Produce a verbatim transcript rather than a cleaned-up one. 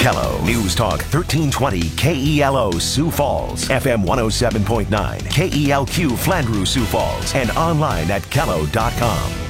Kello. News Talk thirteen twenty K E L O Sioux Falls, F M one oh seven point nine, K E L Q Flandreau Sioux Falls, and online at kello dot com.